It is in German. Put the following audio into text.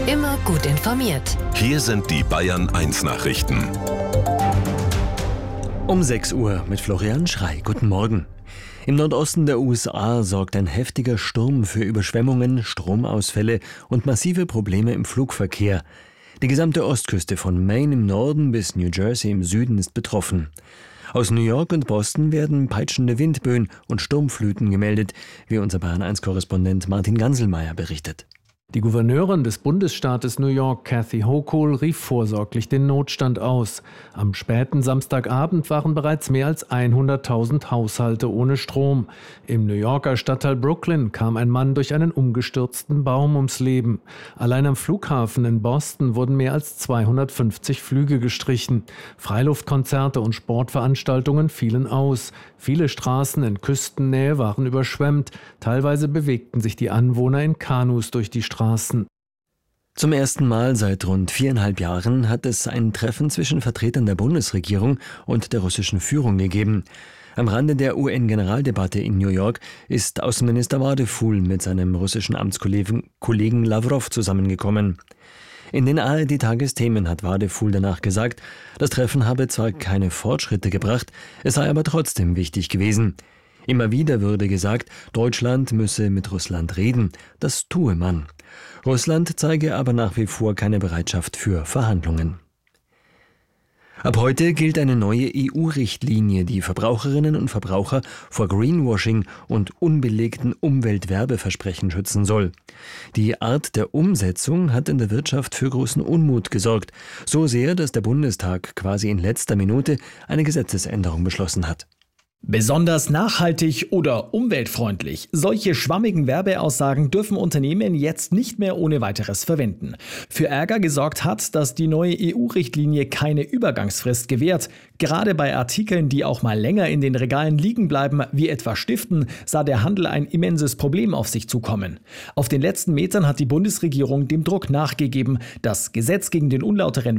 Immer gut informiert. Hier sind die Bayern 1 Nachrichten. Um 6 Uhr mit Florian Schrey. Guten Morgen. Im Nordosten der USA sorgt ein heftiger Sturm für Überschwemmungen, Stromausfälle und massive Probleme im Flugverkehr. Die gesamte Ostküste von Maine im Norden bis New Jersey im Süden ist betroffen. Aus New York und Boston werden peitschende Windböen und Sturmfluten gemeldet, wie unser Bayern 1-Korrespondent Martin Ganselmeier berichtet. Die Gouverneurin des Bundesstaates New York, Kathy Hochul, rief vorsorglich den Notstand aus. Am späten Samstagabend waren bereits mehr als 100.000 Haushalte ohne Strom. Im New Yorker Stadtteil Brooklyn kam ein Mann durch einen umgestürzten Baum ums Leben. Allein am Flughafen in Boston wurden mehr als 250 Flüge gestrichen. Freiluftkonzerte und Sportveranstaltungen fielen aus. Viele Straßen in Küstennähe waren überschwemmt. Teilweise bewegten sich die Anwohner in Kanus durch die Straßen. Zum ersten Mal seit rund 4,5 Jahren hat es ein Treffen zwischen Vertretern der Bundesregierung und der russischen Führung gegeben. Am Rande der UN-Generaldebatte in New York ist Außenminister Wadeful mit seinem russischen Amtskollegen Lawrow zusammengekommen. In den ARD-Tagesthemen hat Wadeful danach gesagt, das Treffen habe zwar keine Fortschritte gebracht, es sei aber trotzdem wichtig gewesen. Immer wieder würde gesagt, Deutschland müsse mit Russland reden. Das tue man. Russland zeige aber nach wie vor keine Bereitschaft für Verhandlungen. Ab heute gilt eine neue EU-Richtlinie, die Verbraucherinnen und Verbraucher vor Greenwashing und unbelegten Umweltwerbeversprechen schützen soll. Die Art der Umsetzung hat in der Wirtschaft für großen Unmut gesorgt. So sehr, dass der Bundestag quasi in letzter Minute eine Gesetzesänderung beschlossen hat. Besonders nachhaltig oder umweltfreundlich. Solche schwammigen Werbeaussagen dürfen Unternehmen jetzt nicht mehr ohne weiteres verwenden. Für Ärger gesorgt hat, dass die neue EU-Richtlinie keine Übergangsfrist gewährt. Gerade bei Artikeln, die auch mal länger in den Regalen liegen bleiben, wie etwa Stiften, sah der Handel ein immenses Problem auf sich zukommen. Auf den letzten Metern hat die Bundesregierung dem Druck nachgegeben. Das Gesetz gegen den unlauteren